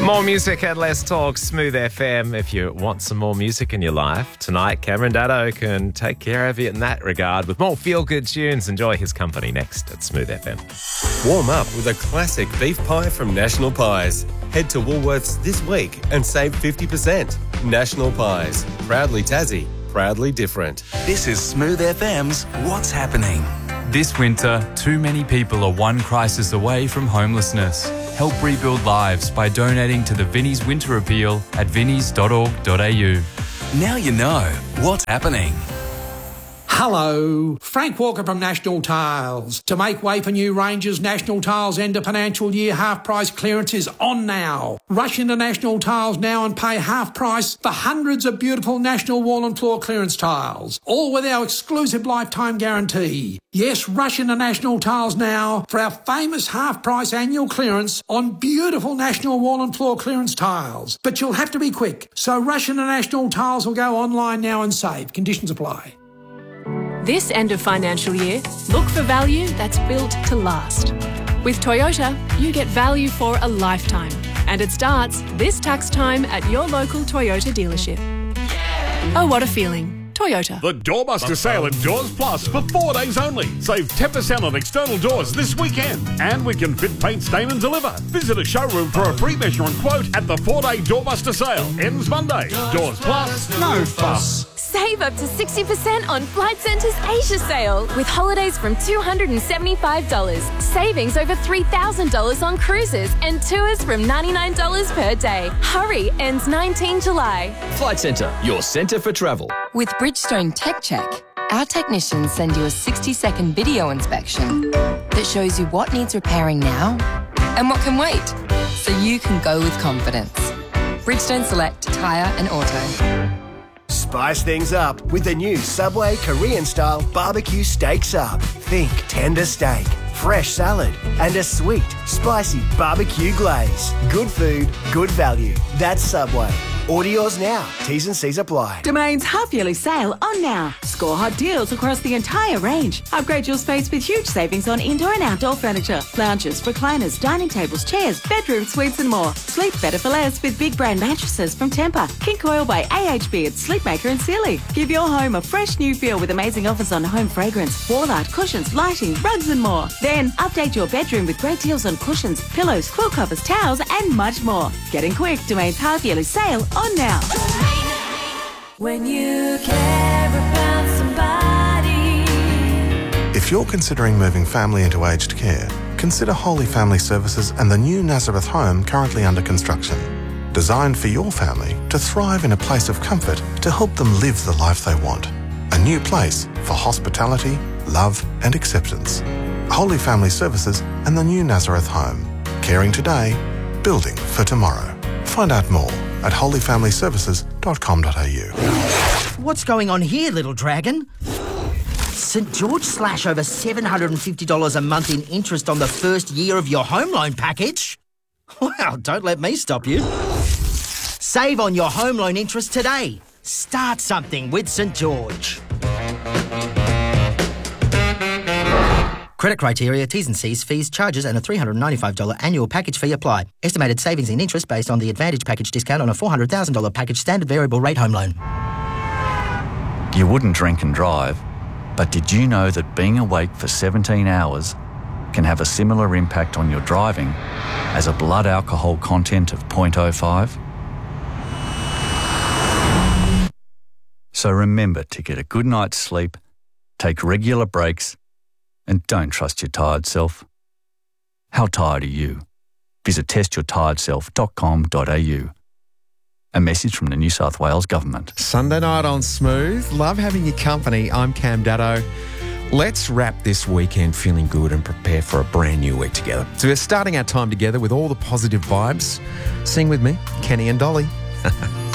More music and less talk. Smooth FM. If you want some more music in your life, tonight Cameron Daddo can take care of you in that regard with more feel-good tunes. Enjoy his company next at Smooth FM. Warm up with a classic beef pie from National Pies. Head to Woolworths this week and save 50%. National Pies. Proudly Tassie. Proudly different. This is Smooth FM's What's Happening. This winter, too many people are one crisis away from homelessness. Help rebuild lives by donating to the Vinnie's Winter Appeal at vinnies.org.au. Now you know what's happening. Hello, Frank Walker from National Tiles. To make way for new ranges, National Tiles end of financial year half price clearance is on now. Rush into National Tiles now and pay half price for hundreds of beautiful National wall and floor clearance tiles, all with our exclusive lifetime guarantee. Yes, rush into National Tiles now for our famous half price annual clearance on beautiful National wall and floor clearance tiles. But you'll have to be quick, so rush into National Tiles or go online now and save. Conditions apply. This end of financial year, look for value that's built to last. With Toyota, you get value for a lifetime. And it starts this tax time at your local Toyota dealership. Oh, what a feeling. Toyota. The Doorbuster sale at Doors Plus for 4 days only. Save 10% on external doors this weekend. And we can fit, paint, stain and deliver. Visit a showroom for a free measure and quote at the 4-day Doorbuster sale. Ends Monday. Doors Plus, no fuss. Save up to 60% on Flight Centre's Asia sale with holidays from $275, savings over $3,000 on cruises and tours from $99 per day. Hurry, ends 19 July. Flight Centre, your centre for travel. With Bridgestone Tech Check, our technicians send you a 60-second video inspection that shows you what needs repairing now and what can wait, so you can go with confidence. Bridgestone Select Tyre and Auto. Spice things up with the new Subway Korean-style barbecue steak sub. Think tender steak, fresh salad, and a sweet, spicy barbecue glaze. Good food, good value. That's Subway. Order yours now. T's and C's apply. Domain's half-yearly sale on now. Score hot deals across the entire range. Upgrade your space with huge savings on indoor and outdoor furniture, lounges, recliners, dining tables, chairs, bedroom suites and more. Sleep better for less with big brand mattresses from Tempur, King Coil by AHB at Sleepmaker and Sealy. Give your home a fresh new feel with amazing offers on home fragrance, wall art, cushions, lighting, rugs and more. Then update your bedroom with great deals on cushions, pillows, quilt covers, towels and much more. Get in quick. Domain's half-yearly sale on now. When you care about somebody. If you're considering moving family into aged care, consider Holy Family Services and the new Nazareth home currently under construction. Designed for your family to thrive in a place of comfort to help them live the life they want. A new place for hospitality, love and acceptance. Holy Family Services and the new Nazareth home. Caring today, building for tomorrow. Find out more at holyfamilyservices.com.au. What's going on here, little dragon? St George slash over $750 a month in interest on the first year of your home loan package? Well, don't let me stop you. Save on your home loan interest today. Start something with St George. Credit criteria, T's and C's, fees, charges and a $395 annual package fee apply. Estimated savings in interest based on the Advantage package discount on a $400,000 package standard variable rate home loan. You wouldn't drink and drive, but did you know that being awake for 17 hours can have a similar impact on your driving as a blood alcohol content of 0.05? So remember to get a good night's sleep, take regular breaks, and don't trust your tired self. How tired are you? Visit testyourtiredself.com.au. A message from the New South Wales Government. Sunday night on Smooth. Love having your company. I'm Cam Daddo. Let's wrap this weekend feeling good and prepare for a brand new week together. So we're starting our time together with all the positive vibes. Sing with me, Kenny and Dolly.